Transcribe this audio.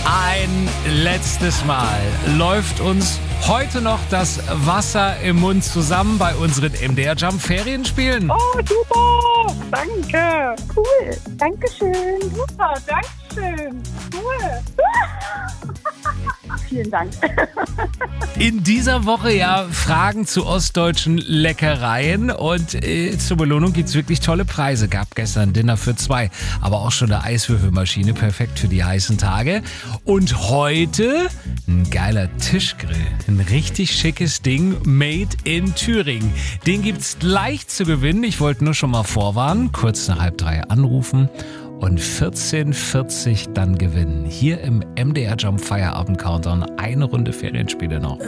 Ein letztes Mal läuft uns heute noch das Wasser im Mund zusammen bei unseren MDR Jump Ferienspielen. Oh, super! Danke! Cool, Dankeschön. Super, Dankeschön! Cool! Vielen Dank. In dieser Woche ja Fragen zu ostdeutschen Leckereien und zur Belohnung gibt es wirklich tolle Preise. Gab gestern Dinner für 2, aber auch schon eine Eiswürfelmaschine, perfekt für die heißen Tage. Und heute ein geiler Tischgrill, ein richtig schickes Ding, made in Thüringen. Den gibt's gleich zu gewinnen. Ich wollte nur schon mal vorwarnen, kurz nach 2:30 anrufen. Und 14:40 dann gewinnen. Hier im MDR Jump Feierabend Countdown eine Runde Ferienspiele noch.